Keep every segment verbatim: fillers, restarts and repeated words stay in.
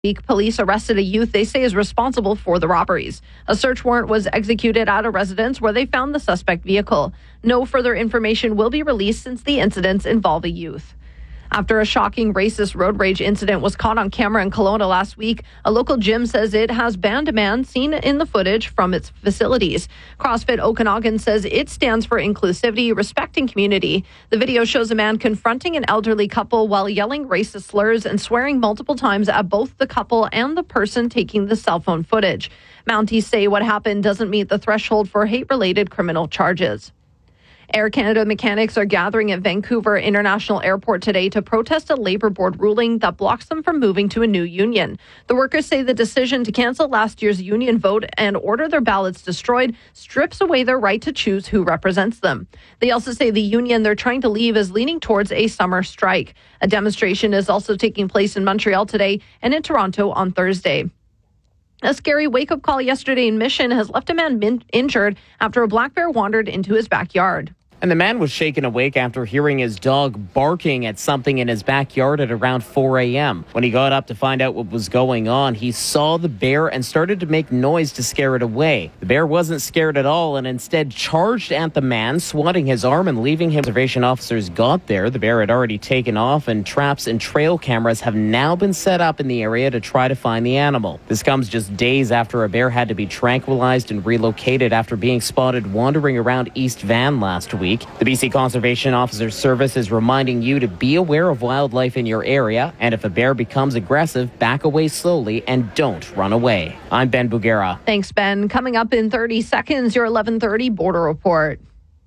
week, police arrested a youth they say is responsible for the robberies. A search warrant was executed at a residence where they found the suspect vehicle. No further information will be released since the incidents involve a youth. After a shocking racist road rage incident was caught on camera in Kelowna last week, a local gym says it has banned a man seen in the footage from its facilities. CrossFit Okanagan says it stands for inclusivity, respect, and community. The video shows a man confronting an elderly couple while yelling racist slurs and swearing multiple times at both the couple and the person taking the cell phone footage. Mounties say what happened doesn't meet the threshold for hate-related criminal charges. Air Canada mechanics are gathering at Vancouver International Airport today to protest a Labour Board ruling that blocks them from moving to a new union. The workers say the decision to cancel last year's union vote and order their ballots destroyed strips away their right to choose who represents them. They also say the union they're trying to leave is leaning towards a summer strike. A demonstration is also taking place in Montreal today and in Toronto on Thursday. A scary wake-up call yesterday in Mission has left a man min- injured after a black bear wandered into his backyard. And the man was shaken awake after hearing his dog barking at something in his backyard at around four a.m. When he got up to find out what was going on, he saw the bear and started to make noise to scare it away. The bear wasn't scared at all and instead charged at the man, swatting his arm and leaving him. Observation officers got there. The bear had already taken off, and traps and trail cameras have now been set up in the area to try to find the animal. This comes just days after a bear had to be tranquilized and relocated after being spotted wandering around East Van last week. The B C Conservation Officer Service is reminding you to be aware of wildlife in your area, and if a bear becomes aggressive, back away slowly and don't run away. I'm Ben Bugera. Thanks, Ben. Coming up in thirty seconds, your eleven thirty Border Report.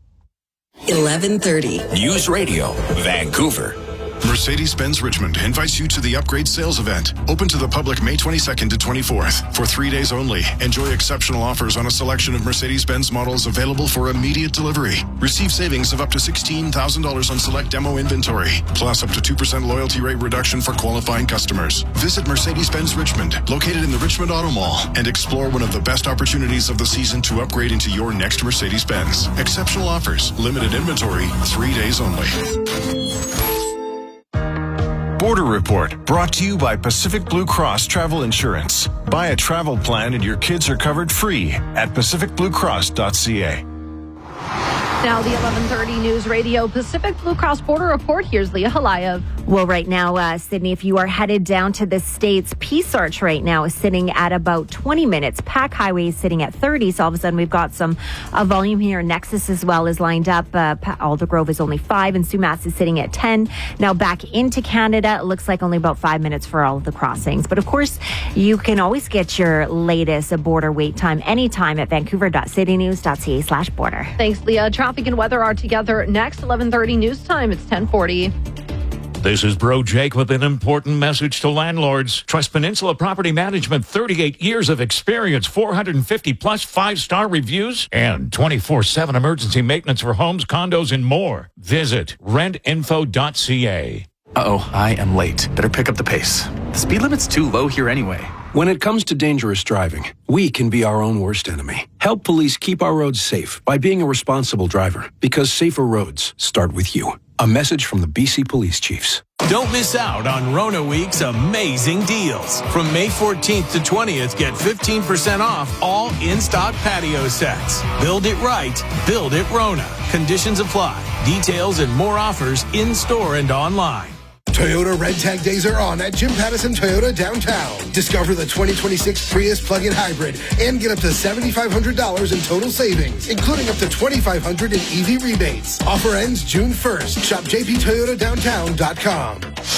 eleven thirty News Radio, Vancouver. Mercedes-Benz Richmond invites you to the Upgrade Sales Event, open to the public May twenty-second to twenty-fourth. For three days only, enjoy exceptional offers on a selection of Mercedes-Benz models available for immediate delivery. Receive savings of up to sixteen thousand dollars on select demo inventory, plus up to two percent loyalty rate reduction for qualifying customers. Visit Mercedes-Benz Richmond, located in the Richmond Auto Mall, and explore one of the best opportunities of the season to upgrade into your next Mercedes-Benz. Exceptional offers, limited inventory, three days only. Border Report, brought to you by Pacific Blue Cross Travel Insurance. Buy a travel plan and your kids are covered free at pacific blue cross dot c a. Now the eleven thirty News Radio Pacific Blue Cross Border Report. Here's Leah Halayev. Well, right now, uh, Sydney, if you are headed down to the States, Peace Arch right now is sitting at about twenty minutes. Pack Highway is sitting at thirty. So all of a sudden, we've got some uh, volume here. Nexus as well is lined up. Uh, Aldergrove is only five, and Sumas is sitting at ten. Now back into Canada, it looks like only about five minutes for all of the crossings. But of course, you can always get your latest border wait time anytime at vancouver dot city news dot c a slash border. Thanks, Leah. Traffic and weather are together next. eleven thirty news time. It's ten forty. This is Bro Jake with an important message to landlords. Trust Peninsula Property Management, thirty-eight years of experience, four hundred fifty plus five-star reviews, and twenty-four seven emergency maintenance for homes, condos, and more. Visit rent info dot c a. Uh-oh, I am late. Better pick up the pace. The speed limit's too low here anyway. When it comes to dangerous driving, we can be our own worst enemy. Help police keep our roads safe by being a responsible driver, because safer roads start with you. A message from the B C Police Chiefs. Don't miss out on Rona Week's amazing deals. From May fourteenth to twentieth, get fifteen percent off all in-stock patio sets. Build it right, build it Rona. Conditions apply. Details and more offers in-store and online. Toyota Red Tag Days are on at Jim Pattison Toyota downtown. Discover the twenty twenty-six Prius plug-in hybrid and get up to seven thousand five hundred dollars in total savings, including up to two thousand five hundred dollars in E V rebates. Offer ends June first. Shop j p toyota downtown dot com.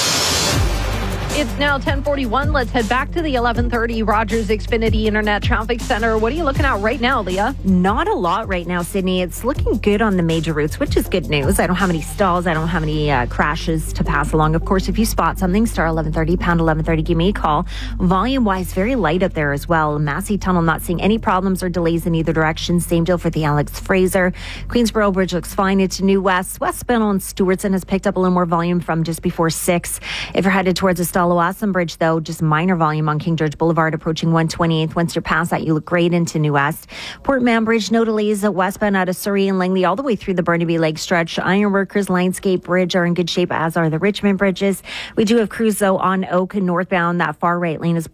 It's now ten forty-one. Let's head back to the eleven thirty Rogers Xfinity Internet Traffic Center. What are you looking at right now, Leah? Not a lot right now, Sydney. It's looking good on the major routes, which is good news. I don't have any stalls. I don't have any uh, crashes to pass along. Of course, if you spot something, star eleven thirty, pound eleven thirty, give me a call. Volume-wise, very light up there as well. Massey Tunnel, not seeing any problems or delays in either direction. Same deal for the Alex Fraser. Queensboro Bridge looks fine into New West. Westbound on Stewartson has picked up a little more volume from just before six. If you're headed towards a stall Aluasim Bridge, though, just minor volume on King George Boulevard approaching one twenty-eighth. Once you're past that, you look great into New West. Port Mann Bridge, no delays at westbound out of Surrey and Langley all the way through the Burnaby Lake stretch. Ironworkers, Lionsgate Bridge are in good shape, as are the Richmond bridges. We do have crews, though, on Oak and northbound. That far right lane is